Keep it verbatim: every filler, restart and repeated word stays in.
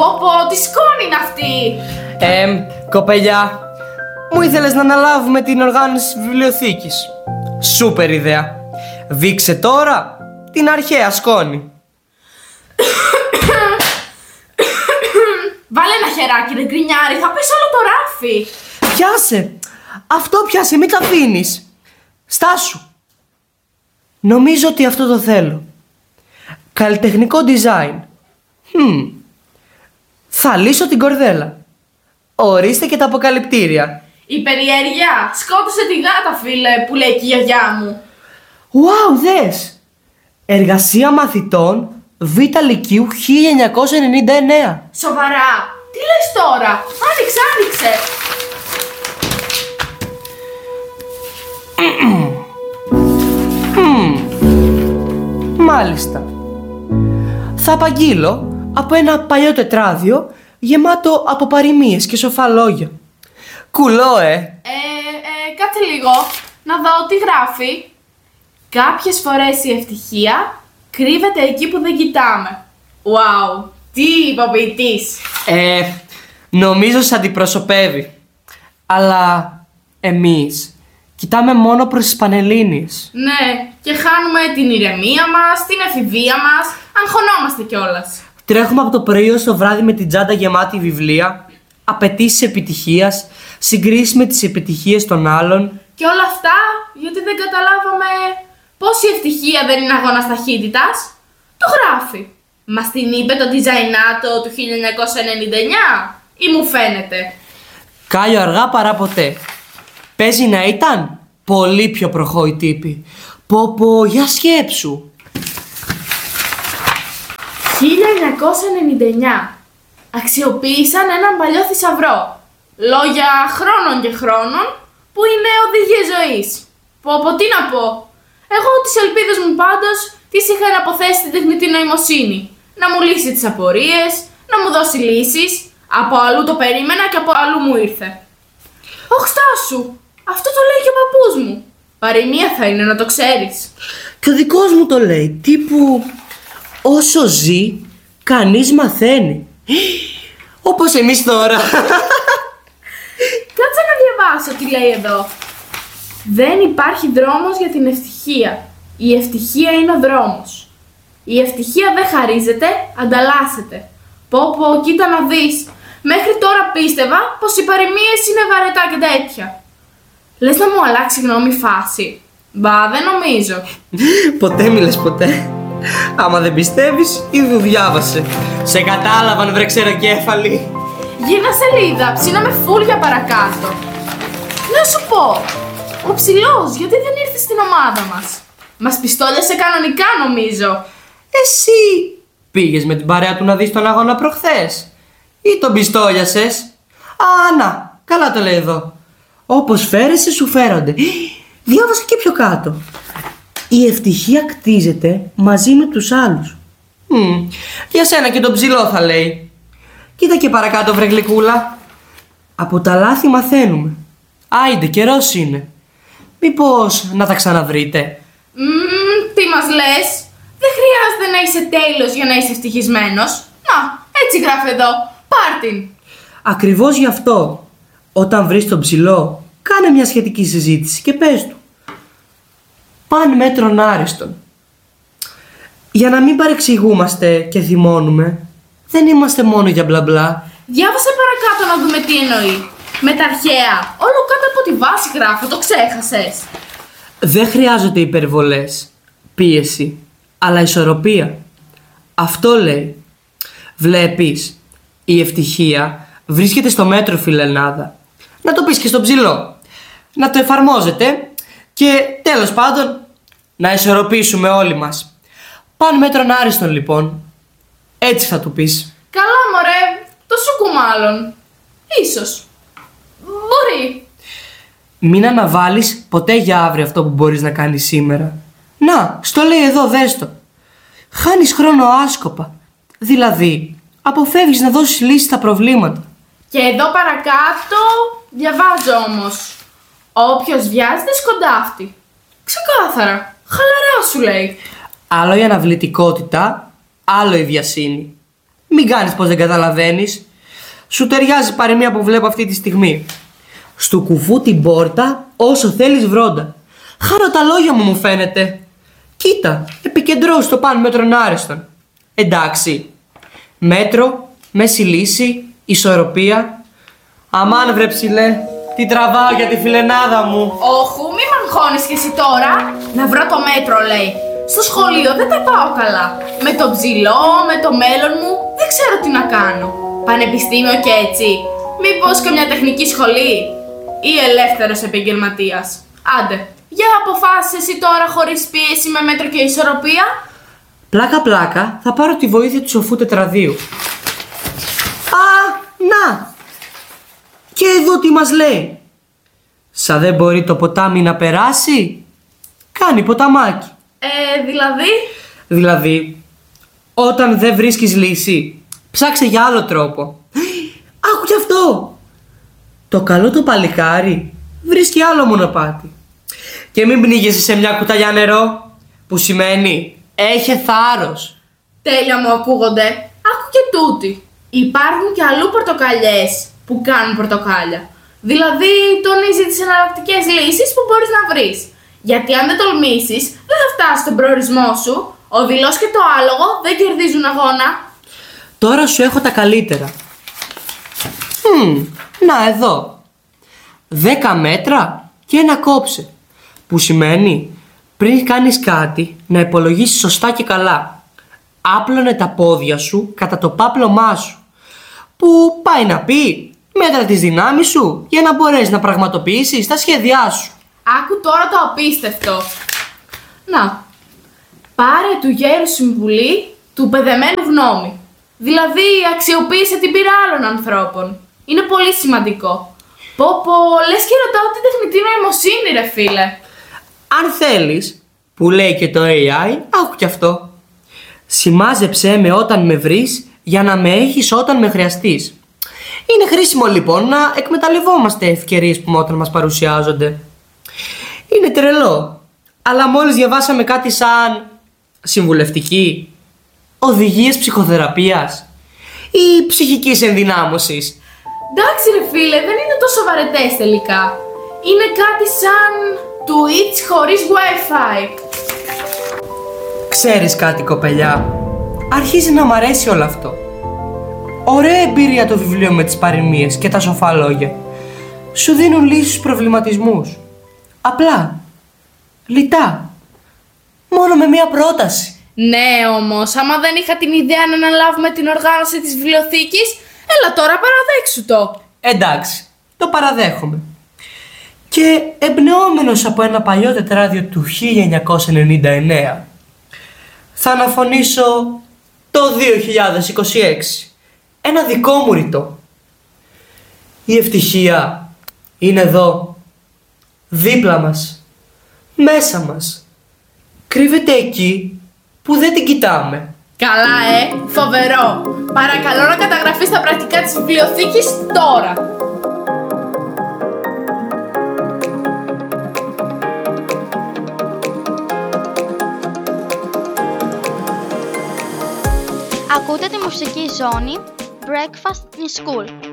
Πω πω, τι σκόνη είναι αυτή! Ε, κοπελιά, μου ήθελες να αναλάβουμε την οργάνωση της βιβλιοθήκης. Σούπερ ιδέα. Δείξε τώρα την αρχαία σκόνη. Βάλε ένα χεράκι ρε γκρινιάρη, θα πεις όλο το ράφι. Πιάσε, αυτό πιάσε, μην τα αφήνεις. Στάσου. Νομίζω ότι αυτό το θέλω. Καλλιτεχνικό design. Hm. Θα λύσω την κορδέλα. Ορίστε και τα αποκαλυπτήρια. Η περιέργεια σκότωσε τη γάτα, φίλε, που λέει και η γιαγιά μου. Wow, δες! Εργασία μαθητών Β' Λυκείου χίλια εννιακόσια ενενήντα εννέα. Σοβαρά, τι λες τώρα? Άνοιξε, άνοιξε. Μάλιστα. Θα απαγγείλω από ένα παλιό τετράδιο γεμάτο από παροιμίες και σοφά λόγια. Κουλό, ε! Ε, ε, κάτσε λίγο, να δω τι γράφει. Κάποιες φορές η ευτυχία κρύβεται εκεί που δεν κοιτάμε. Wow, τι είπε ο ποιητής. Ε, νομίζω σε αντιπροσωπεύει. Αλλά εμείς κοιτάμε μόνο προς τις Πανελλήνιες. Ναι, και χάνουμε την ηρεμία μας, την εφηβεία μας, αγχωνόμαστε κιόλας. Τρέχουμε από το πρωί ως το βράδυ με την τσάντα γεμάτη βιβλία, απαιτήσεις επιτυχίας, συγκρίσεις με τις επιτυχίες των άλλων. Και όλα αυτά γιατί δεν καταλάβαμε πως η ευτυχία δεν είναι αγώνας ταχύτητας. Το γράφει. Μας την είπε το designato του χίλια εννιακόσια ενενήντα εννέα ή μου φαίνεται? Κάλλιο αργά παρά ποτέ. Παίζει να ήταν πολύ πιο προχώοι τύποι. Πω πω, για σκέψου. χίλια εννιακόσια ενενήντα εννέα. Αξιοποίησαν έναν παλιό θησαυρό. Λόγια χρόνων και χρόνων που είναι οδηγίες ζωής. Πω πω, τι να πω. Εγώ τις ελπίδες μου πάντως τις είχα αποθέσει στην τεχνητή νοημοσύνη. Να μου λύσει τις απορίες, να μου δώσει λύσεις. Από αλλού το περίμενα και από αλλού μου ήρθε. Ωχ, Στάσου, αυτό το λέει και ο παππούς μου. Παροιμία θα είναι, να το ξέρεις. Και ο δικός μου το λέει, τύπου όσο ζει, κανείς μαθαίνει. Όπως εμείς τώρα. Κάτσε να διαβάσω τι λέει εδώ. Δεν υπάρχει δρόμος για την ευτυχία. Η ευτυχία είναι ο δρόμος. Η ευτυχία δεν χαρίζεται, ανταλλάσσεται. Πω πω, κοίτα να δεις. Μέχρι τώρα πίστευα πως οι παροιμίες είναι βαρετά και τέτοια. Λες να μου αλλάξει γνώμη η φάση? Μπα, δεν νομίζω. Ποτέ μη λες ποτέ. Άμα δεν πιστεύεις, ήδη διάβασε. Σε κατάλαβαν, βρε ξεροκέφαλη. Γύρνα σελίδα, ψήναμε φουλ για παρακάτω. Να σου πω, ο ψηλός γιατί δεν ήρθε στην ομάδα μας? Μας πιστόλιασε κανονικά νομίζω. Εσύ πήγες με την παρέα του να δεις τον αγώνα προχθές ή τον πιστόλιασες? Α, να, καλά το λέει εδώ. Όπως φέρεσαι σου φέρονται. Διάβασα και πιο κάτω. Η ευτυχία κτίζεται μαζί με τους άλλους. Μ, για σένα και τον ψηλό θα λέει. Κοίτα και παρακάτω, βρε γλυκούλα. Από τα λάθη μαθαίνουμε. Άιντε, καιρός είναι. Μήπως να τα ξαναβρείτε? Μμμ, τι μας λες? Δεν χρειάζεται να είσαι τέλειος για να είσαι ευτυχισμένος. Να, έτσι γράφει εδώ. Πάρ' την. Ακριβώς γι' αυτό, όταν βρεις τον ψηλό, κάνε μια σχετική συζήτηση και πες του. Παν μέτρον άριστον. Για να μην παρεξηγούμαστε και θυμώνουμε, δεν είμαστε μόνο για μπλα μπλα. Διάβασε παρακάτω να δούμε τι εννοεί. Με τα αρχαία, όλο κάτω από τη βάση γράφω, το ξέχασες. Δεν χρειάζονται υπερβολές, πίεση, αλλά ισορροπία. Αυτό λέει. Βλέπεις, η ευτυχία βρίσκεται στο μέτρο, φιλενάδα. Να το πεις και στον ψηλό. Να το εφαρμόζετε και τέλος πάντων να ισορροπήσουμε όλοι μας. Παν μέτρον άριστον λοιπόν. Έτσι θα του πεις. Καλά μωρέ, το σούκου μάλλον. Ίσως. Μπορεί. Μην αναβάλεις ποτέ για αύριο αυτό που μπορείς να κάνεις σήμερα. Να, στο λέει εδώ, δες το. Χάνεις χρόνο άσκοπα. Δηλαδή, αποφεύγεις να δώσεις λύση στα προβλήματα. Και εδώ παρακάτω διαβάζω όμως. Όποιος βιάζεται σκοντάφτει. Ξεκάθαρα. Χαλαρά σου λέει. Άλλο η αναβλητικότητα, άλλο η βιασύνη. Μην κάνεις πως δεν καταλαβαίνεις. Σου ταιριάζει παροιμία που βλέπω αυτή τη στιγμή. Στου κουφού την πόρτα όσο θέλεις βρόντα. Χαρώ τα λόγια μου μου φαίνεται. Κοίτα, επικεντρώσου το πάνω μέτρον άριστον. Εντάξει. Μέτρο, μέση λύση, ισορροπία. Αμάν βρε ψηλέ, τι τραβάω για τη φιλενάδα μου. Όχου, μη μ' αγχώνεις κι εσύ τώρα. Να βρω το μέτρο, λέει. Στο σχολείο δεν τα πάω καλά. Με το ψηλό, με το μέλλον μου, δεν ξέρω τι να κάνω. Πανεπιστήμιο και έτσι. Μήπως καμιά τεχνική σχολή. Ή ελεύθερος επαγγελματίας. Άντε, για αποφάσεις εσύ τώρα χωρίς πίεση με μέτρο και ισορροπία. Πλάκα πλάκα θα πάρω τη βοήθεια του σοφού τετραδίου. Α, να! Και εδώ τι μας λέει. Σα δεν μπορεί το ποτάμι να περάσει, κάνει ποταμάκι. Ε, δηλαδή... Δηλαδή, όταν δεν βρίσκεις λύση, ψάξε για άλλο τρόπο. Άκου κι αυτό. Το καλό το παλικάρι βρίσκει άλλο μονοπάτι. Και μην πνίγεσαι σε μια κουταλιά νερό, που σημαίνει έχε θάρρος. Τέλεια μου ακούγονται. Άκου και τούτη. Υπάρχουν και αλλού πορτοκαλιές που κάνουν πορτοκάλια. Δηλαδή τονίζει τις εναλλακτικές λύσεις που μπορείς να βρεις. Γιατί αν δεν τολμήσεις, δεν θα φτάσεις στον προορισμό σου. Ο δειλός και το άλογο δεν κερδίζουν αγώνα. Τώρα σου έχω τα καλύτερα. Μμμ, να εδώ. Δέκα μέτρα και ένα κόψε. Που σημαίνει πριν κάνεις κάτι να υπολογίσεις σωστά και καλά. Άπλωνε τα πόδια σου κατά το πάπλωμά σου. Που πάει να πει μέτρα τις δυνάμεις σου για να μπορέσεις να πραγματοποιήσεις τα σχέδιά σου. Άκου τώρα το απίστευτο. Να, πάρε του γέρου συμβουλή, του παιδεμένου γνώμη. Δηλαδή αξιοποίησε την πείρα άλλων ανθρώπων. Είναι πολύ σημαντικό. Πω πω, λες και ρωτάω την τεχνητή νοημοσύνη ρε φίλε. Αν θέλεις, που λέει και το έι άι, άκου κι αυτό. Σημάζεψέ με όταν με βρεις για να με έχεις όταν με χρειαστείς. Είναι χρήσιμο λοιπόν να εκμεταλλευόμαστε ευκαιρίες που όταν μας παρουσιάζονται. Είναι τρελό, αλλά μόλις διαβάσαμε κάτι σαν συμβουλευτική, οδηγίες ψυχοθεραπείας ή ψυχικής ενδυνάμωσης. Εντάξει ρε φίλε, δεν είναι τόσο βαρετές τελικά. Είναι κάτι σαν Twitch χωρίς Wi-Fi. Ξέρεις κάτι κοπελιά, αρχίζει να μ' αρέσει όλο αυτό. Ωραία εμπειρία το βιβλίο με τις παροιμίες και τα σοφά λόγια. Σου δίνουν λύσεις στους προβληματισμούς. Απλά, λιτά, μόνο με μία πρόταση. Ναι όμως, άμα δεν είχα την ιδέα να αναλάβουμε την οργάνωση της βιβλιοθήκης, έλα τώρα παραδέξου το. Εντάξει, το παραδέχομαι. Και εμπνεόμενος από ένα παλιό τετράδιο του χίλια εννιακόσια ενενήντα εννέα, θα αναφωνήσω το δύο χιλιάδες είκοσι έξι. Ένα δικό μου ρητό. Η ευτυχία είναι εδώ, δίπλα μας, μέσα μας. Κρύβεται εκεί που δεν την κοιτάμε. Καλά ε, φοβερό. Παρακαλώ να καταγραφείς τα πρακτικά της βιβλιοθήκης τώρα. Ακούτε τη μουσική ζώνη Breakfast in School.